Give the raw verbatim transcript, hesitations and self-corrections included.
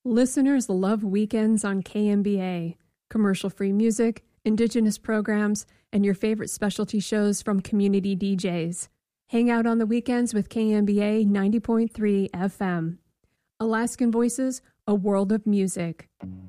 Listeners love weekends on K M B A. Commercial-free music, indigenous programs, and your favorite specialty shows from community D Js. Hang out on the weekends with K M B A ninety point three F M. Alaskan Voices, a world of music.